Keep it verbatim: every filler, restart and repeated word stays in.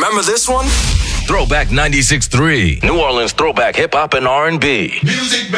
Remember this one? Throwback ninety-six point three. New Orleans throwback hip hop and R and B. Music